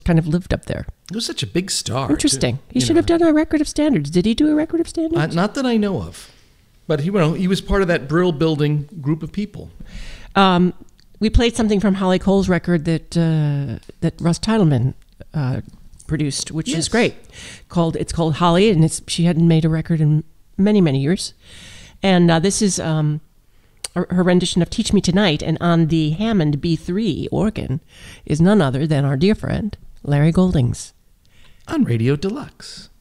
kind of lived up there. He was such a big star. Interesting. He should have done a Record of Standards. Did he do a Record of Standards? Not that I know of. But he was part of that Brill building group of people. We played something from Holly Cole's record that Russ Titleman produced, which is great. It's called Holly, and she hadn't made a record in many, many years. And this is her rendition of Teach Me Tonight, and on the Hammond B3 organ is none other than our dear friend, Larry Goldings. On Radio Deluxe.